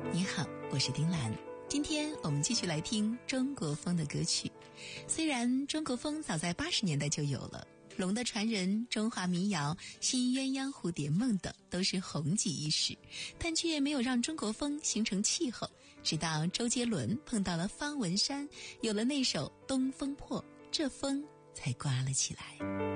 你好，我是丁兰。今天我们继续来听中国风的歌曲。虽然中国风早在80年代就有了，龙的传人、中华民谣、新鸳鸯蝴蝶梦等都是红极一时，但却没有让中国风形成气候。直到周杰伦碰到了方文山，有了那首《东风破》，这风才刮了起来。